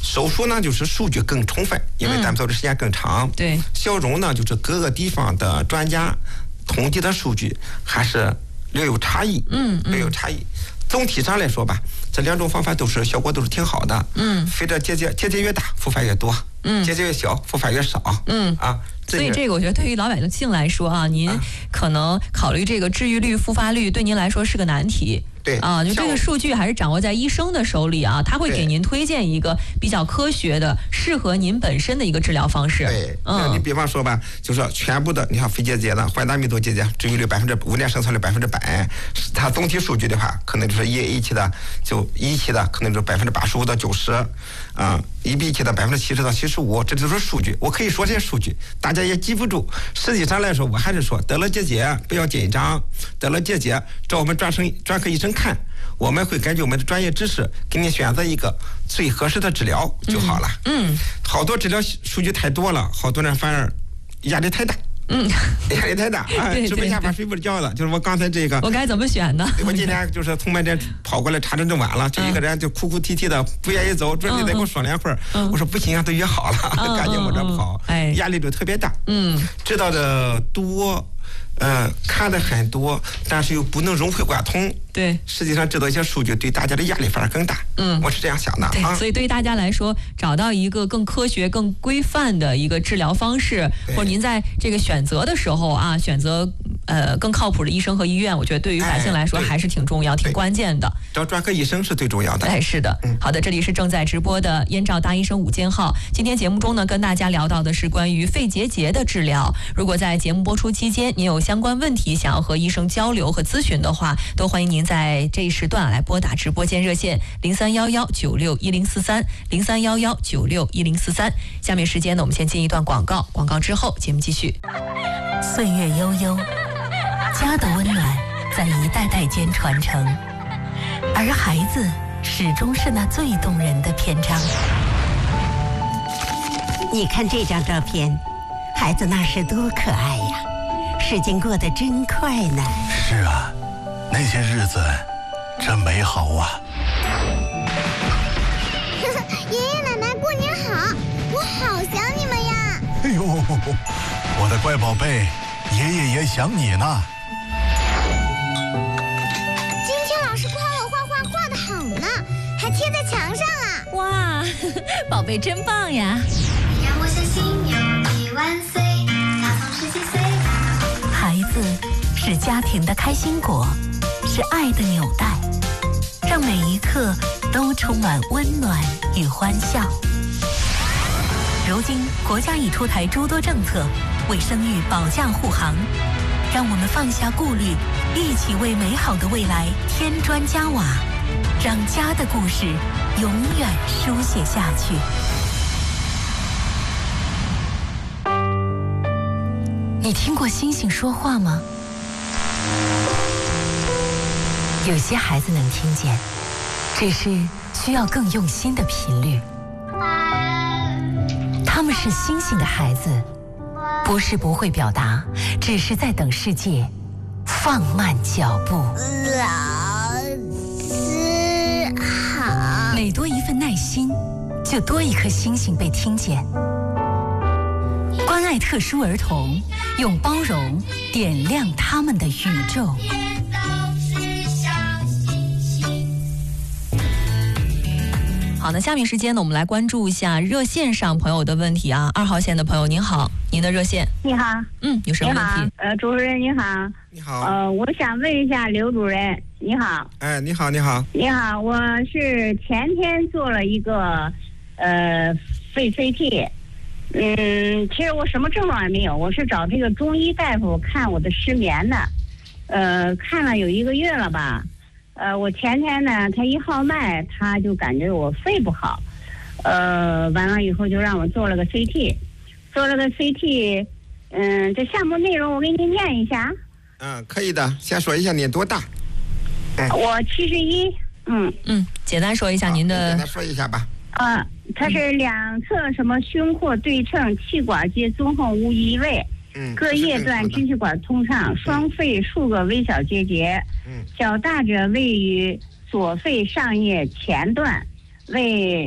手术呢就是数据更充分，因为咱们做的时间更长。 对， 消融呢就是各个地方的专家统计的数据还是略有差异。略有差异。总体上来说吧，这两种方法效果都是挺好的。随着结节越大，复发越多；结节越小，复发越少。 所以这个我觉得对于老百姓来说啊，您可能考虑这个治愈率、复发率，对您来说是个难题。 对啊，就这个数据还是掌握在医生的手里啊，他会给您推荐一个比较科学的、适合您本身的一个治疗方式。 对，你比方说吧，就是说全部的，你看肺结节的、患大密度结节，治愈率5年生存率100%，它总体数据的话，可能就是一期的可能就85%到90%，一比1的70%到75%，这都是数据。我可以说这些数据，大家也记不住。实际上来说，我还是说，得了结节不要紧张，得了结节找我们专科医生看，我们会根据我们的专业知识，给你选择一个最合适的治疗就好了。好多治疗数据太多了，好多人反而压力太大。压力太大，吃不下饭睡不着觉的，就是我刚才这个。 我该怎么选呢？ 我今天就是从门诊跑过来，查诊就晚了，就一个人就哭哭啼啼的，不愿意走，准备再给我说2会儿。我说不行啊，都约好了，赶紧往这跑，压力就特别大。知道的多。看的很多，但是又不能融会贯通。 对， 实际上知道一些数据对大家的压力反而更大。我是这样想的。 对，所以对于大家来说，找到一个更科学、更规范的一个治疗方式，或者您在这个选择的时候啊，选择更靠谱的医生和医院，我觉得对于百姓来说还是挺重要、挺关键的。 找专科医生是最重要的。 是的。好的，这里是正在直播的燕赵大医生午间号。今天节目中呢，跟大家聊到的是关于肺结节的治疗。如果在节目播出期间，您有相关问题想要和医生交流和咨询的话，都欢迎您在这一时段来拨打直播间热线0311961043，0311961043。下面时间呢，我们先进一段广告，广告之后节目继续。 岁月悠悠，家的温暖在一代代间传承，而孩子始终是那最动人的篇章。 你看这张照片，孩子那时多可爱呀！时间过得真快呢。 是啊，那些日子真美好啊。 爷爷奶奶过年好，我好想你们呀。 哎呦，我的乖宝贝，爷爷也想你呢。 今天老师夸我画画画得好呢，还贴在墙上了。 哇，宝贝真棒呀。 让我相信有你万岁，大风10几岁。 孩子是家庭的开心果，是爱的纽带，让每一刻都充满温暖与欢笑。如今国家已出台诸多政策，为生育保驾护航，让我们放下顾虑，一起为美好的未来添砖加瓦，让家的故事永远书写下去。你听过星星说话吗？有些孩子能听见，只是需要更用心的频率。他们是星星的孩子，不是不会表达，只是在等世界放慢脚步。 老师好。 每多一份耐心，就多一颗星星被听见。关爱特殊儿童，用包容点亮他们的宇宙。 好，那下面时间呢，我们来关注一下热线上朋友的问题啊。2号线的朋友您好，您的热线。 你好。 有什么问题？ 主任你好。 你好。 我想问一下刘主任，你好。 你好，你好。 你好，我是前天做了一个肺 CT。其实我什么症状也没有，我是找这个中医大夫看我的失眠的，看了有1个月了吧。我前天呢，他一号脉，他就感觉我肺不好，完了以后就让我做了个 CT， 做了个 CT， 这项目内容我给你念一下。 可以的，先说一下你多大？ 我71。 简单说一下您的。 简单说一下吧。 它是两侧什么胸廓对称，气管皆综合无移位，各叶段支气管通畅，双肺数个微小结节，较大者位于左肺上叶前段，为